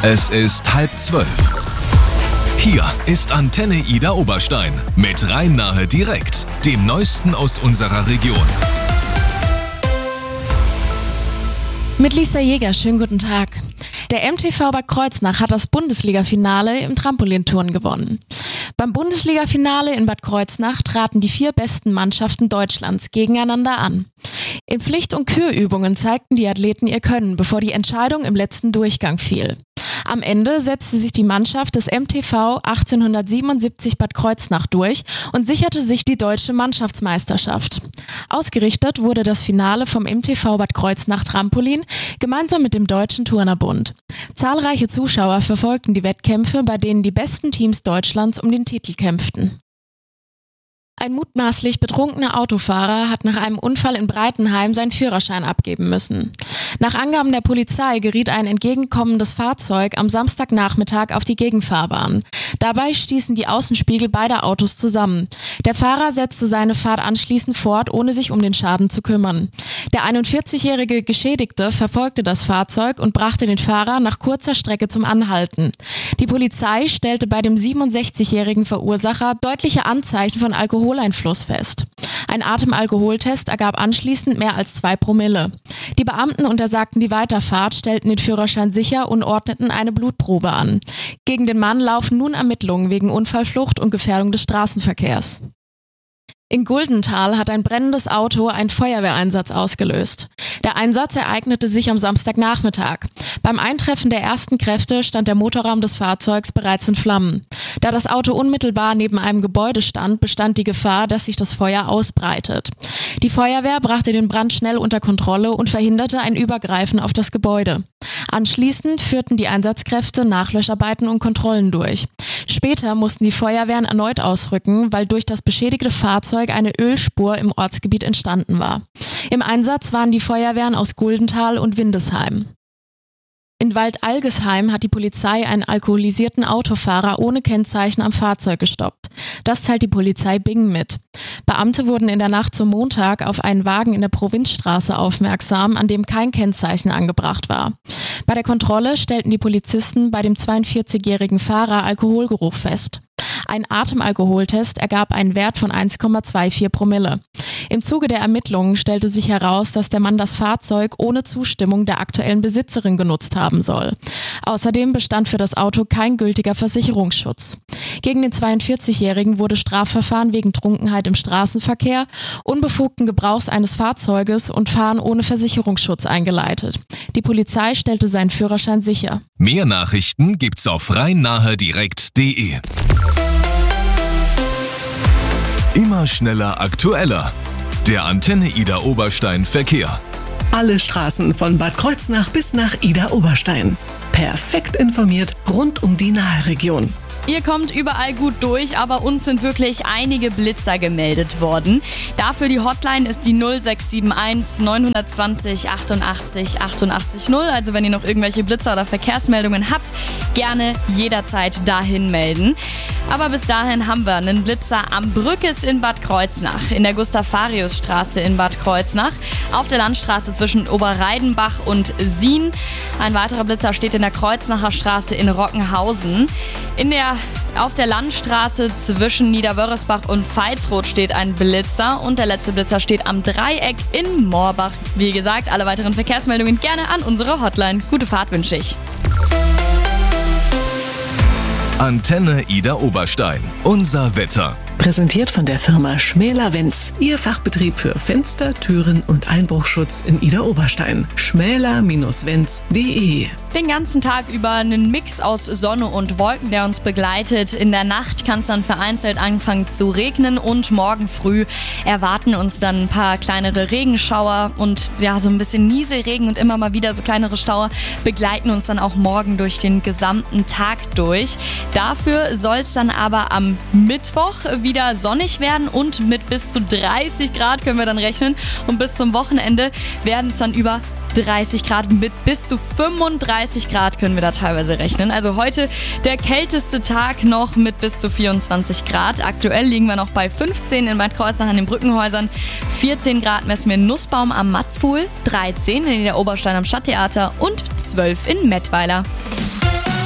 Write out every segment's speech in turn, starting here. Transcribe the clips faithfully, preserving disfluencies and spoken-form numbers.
Es ist halb zwölf. Hier ist Antenne Ida Oberstein mit Rhein-Nahe direkt, dem Neuesten aus unserer Region. Mit Lisa Jäger, schönen guten Tag. Der M T V Bad Kreuznach hat das Bundesliga-Finale im Trampolinturnen gewonnen. Beim Bundesliga-Finale in Bad Kreuznach traten die vier besten Mannschaften Deutschlands gegeneinander an. In Pflicht- und Kürübungen zeigten die Athleten ihr Können, bevor die Entscheidung im letzten Durchgang fiel. Am Ende setzte sich die Mannschaft des M T V achtzehnhundertsiebenundsiebzig Bad Kreuznach durch und sicherte sich die deutsche Mannschaftsmeisterschaft. Ausgerichtet wurde das Finale vom M T V Bad Kreuznach Trampolin gemeinsam mit dem Deutschen Turnerbund. Zahlreiche Zuschauer verfolgten die Wettkämpfe, bei denen die besten Teams Deutschlands um den Titel kämpften. Ein mutmaßlich betrunkener Autofahrer hat nach einem Unfall in Breitenheim seinen Führerschein abgeben müssen. Nach Angaben der Polizei geriet ein entgegenkommendes Fahrzeug am Samstagnachmittag auf die Gegenfahrbahn. Dabei stießen die Außenspiegel beider Autos zusammen. Der Fahrer setzte seine Fahrt anschließend fort, ohne sich um den Schaden zu kümmern. Der einundvierzigjährige Geschädigte verfolgte das Fahrzeug und brachte den Fahrer nach kurzer Strecke zum Anhalten. Die Polizei stellte bei dem siebenundsechzigjährigen Verursacher deutliche Anzeichen von Alkoholeinfluss fest. Ein Atemalkoholtest ergab anschließend mehr als zwei Promille. Die Beamten untersagten die Weiterfahrt, stellten den Führerschein sicher und ordneten eine Blutprobe an. Gegen den Mann laufen nun Ermittlungen wegen Unfallflucht und Gefährdung des Straßenverkehrs. In Guldenthal hat ein brennendes Auto einen Feuerwehreinsatz ausgelöst. Der Einsatz ereignete sich am Samstagnachmittag. Beim Eintreffen der ersten Kräfte stand der Motorraum des Fahrzeugs bereits in Flammen. Da das Auto unmittelbar neben einem Gebäude stand, bestand die Gefahr, dass sich das Feuer ausbreitet. Die Feuerwehr brachte den Brand schnell unter Kontrolle und verhinderte ein Übergreifen auf das Gebäude. Anschließend führten die Einsatzkräfte Nachlöscharbeiten und Kontrollen durch. Später mussten die Feuerwehren erneut ausrücken, weil durch das beschädigte Fahrzeug eine Ölspur im Ortsgebiet entstanden war. Im Einsatz waren die Feuerwehren aus Guldenthal und Windesheim. In Waldalgesheim hat die Polizei einen alkoholisierten Autofahrer ohne Kennzeichen am Fahrzeug gestoppt. Das teilt die Polizei Bingen mit. Beamte wurden in der Nacht zum Montag auf einen Wagen in der Provinzstraße aufmerksam, an dem kein Kennzeichen angebracht war. Bei der Kontrolle stellten die Polizisten bei dem zweiundvierzigjährigen Fahrer Alkoholgeruch fest. Ein Atemalkoholtest ergab einen Wert von eins Komma vierundzwanzig Promille. Im Zuge der Ermittlungen stellte sich heraus, dass der Mann das Fahrzeug ohne Zustimmung der aktuellen Besitzerin genutzt haben soll. Außerdem bestand für das Auto kein gültiger Versicherungsschutz. Gegen den zweiundvierzigjährigen wurde Strafverfahren wegen Trunkenheit im Straßenverkehr, unbefugten Gebrauchs eines Fahrzeuges und Fahren ohne Versicherungsschutz eingeleitet. Die Polizei stellte seinen Führerschein sicher. Mehr Nachrichten gibt's auf rhein-nahe direkt punkt de. Immer schneller, aktueller. Der Antenne Ida Oberstein Verkehr. Alle Straßen von Bad Kreuznach bis nach Ida Oberstein. Perfekt informiert rund um die Nahe-Region. Ihr kommt überall gut durch, aber uns sind wirklich einige Blitzer gemeldet worden. Dafür die Hotline ist die null sechs sieben eins neun zwei null achtundachtzig achtundachtzig null. Also wenn ihr noch irgendwelche Blitzer oder Verkehrsmeldungen habt, gerne jederzeit dahin melden. Aber bis dahin haben wir einen Blitzer am Brückes in Bad Kreuznach, in der Gustav-Farius-Straße in Bad Kreuznach, auf der Landstraße zwischen Oberreidenbach und Sien. Ein weiterer Blitzer steht in der Kreuznacher Straße in Rockenhausen. In der, auf der Landstraße zwischen Niederwörresbach und Veitsroth steht ein Blitzer und der letzte Blitzer steht am Dreieck in Moorbach. Wie gesagt, alle weiteren Verkehrsmeldungen gerne an unsere Hotline. Gute Fahrt wünsche ich. Antenne Ida Oberstein. Unser Wetter. Präsentiert von der Firma Schmäler-Wenz. Ihr Fachbetrieb für Fenster, Türen und Einbruchschutz in Ida Oberstein. schmäler Bindestrich wenz punkt de. Den ganzen Tag über einen Mix aus Sonne und Wolken, der uns begleitet. In der Nacht kann es dann vereinzelt anfangen zu regnen und morgen früh erwarten uns dann ein paar kleinere Regenschauer und ja, so ein bisschen Nieselregen und immer mal wieder so kleinere Schauer begleiten uns dann auch morgen durch den gesamten Tag durch. Dafür soll es dann aber am Mittwoch wieder sonnig werden und mit bis zu dreißig Grad können wir dann rechnen. Und bis zum Wochenende werden es dann über dreißig Grad, mit bis zu fünfunddreißig Grad können wir da teilweise rechnen. Also heute der kälteste Tag noch mit bis zu vierundzwanzig Grad. Aktuell liegen wir noch bei fünfzehn in Bad Kreuznach an den Brückenhäusern, vierzehn Grad messen wir in Nussbaum am Matzpfuhl, dreizehn in der Oberstein am Stadttheater und zwölf in Mettweiler.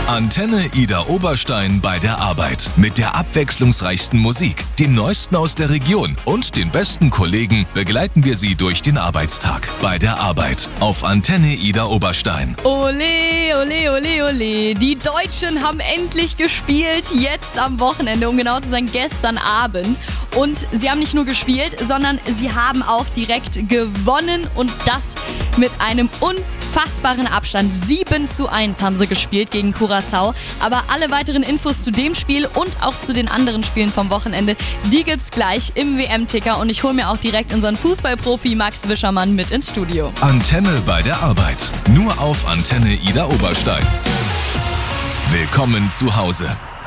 Antenne Ida Oberstein bei der Arbeit. Mit der abwechslungsreichsten Musik, dem Neuesten aus der Region und den besten Kollegen begleiten wir Sie durch den Arbeitstag. Bei der Arbeit auf Antenne Ida Oberstein. Ole, ole, ole, ole. Die Deutschen haben endlich gespielt, jetzt am Wochenende, um genau zu sein, gestern Abend. Und sie haben nicht nur gespielt, sondern sie haben auch direkt gewonnen und das mit einem unfassbaren Abstand. sieben zu eins haben sie gespielt gegen Curaçao. Aber alle weiteren Infos zu dem Spiel und auch zu den anderen Spielen vom Wochenende, die gibt's gleich im W M-Ticker. Und ich hole mir auch direkt unseren Fußballprofi Max Wischermann mit ins Studio. Antenne bei der Arbeit. Nur auf Antenne Ida Oberstein. Willkommen zu Hause.